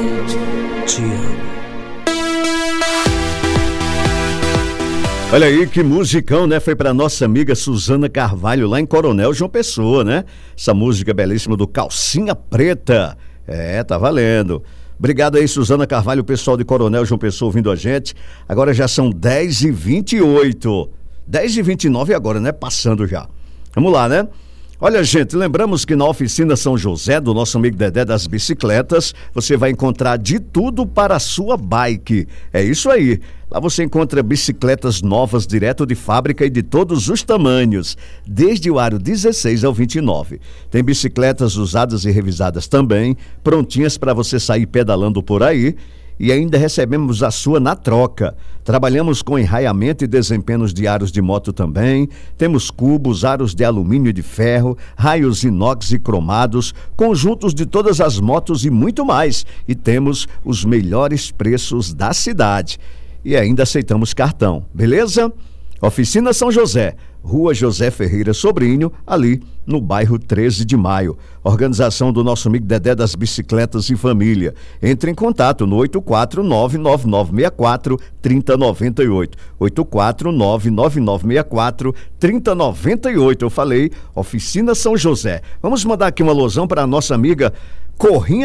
Te amo. Olha aí que musicão, né? Foi pra nossa amiga Suzana Carvalho, lá em Coronel João Pessoa, né? Essa música belíssima do Calcinha Preta. Tá valendo. Obrigado aí, Suzana Carvalho, o pessoal de Coronel João Pessoa ouvindo a gente. Agora já são 10h28. 10h29 agora, né? Passando já. Vamos lá, né? Olha, gente, lembramos que na oficina São José, do nosso amigo Dedé das Bicicletas, você vai encontrar de tudo para a sua bike. É isso aí. Lá você encontra bicicletas novas direto de fábrica e de todos os tamanhos, desde o aro 16 ao 29. Tem bicicletas usadas e revisadas também, prontinhas para você sair pedalando por aí. E ainda recebemos a sua na troca. Trabalhamos com enraiamento e desempenhos de aros de moto também. Temos cubos, aros de alumínio e de ferro, raios inox e cromados, conjuntos de todas as motos e muito mais. E temos os melhores preços da cidade. E ainda aceitamos cartão, beleza? Oficina São José, Rua José Ferreira Sobrinho, ali no bairro 13 de Maio. Organização do nosso amigo Dedé das Bicicletas e Família. Entre em contato no 849-9964-3098. 849-9964-3098. Eu falei, Oficina São José. Vamos mandar aqui uma alusão para a nossa amiga Corrinha